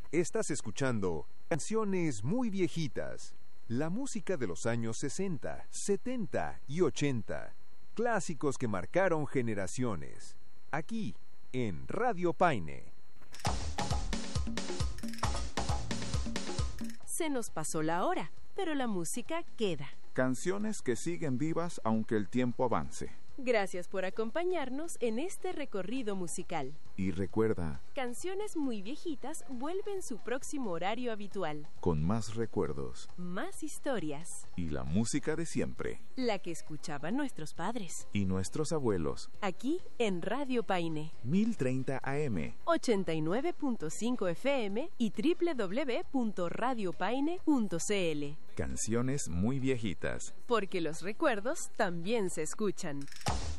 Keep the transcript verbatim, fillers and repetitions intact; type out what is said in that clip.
Estás escuchando Canciones Muy Viejitas, la música de los años sesenta, setenta y ochenta, clásicos que marcaron generaciones, aquí en Radio Paine. Se nos pasó la hora, pero la música queda. Canciones que siguen vivas aunque el tiempo avance. Gracias por acompañarnos en este recorrido musical. Y recuerda, Canciones Muy Viejitas vuelve en su próximo horario habitual. con más recuerdos Más historias. y la música de siempre. La que escuchaban nuestros padres. Y nuestros abuelos. Aquí en Radio Paine. mil treinta A M. ochenta y nueve punto cinco F M y doble u doble u doble u punto radio paine punto c l. Canciones muy viejitas. Porque los recuerdos también se escuchan.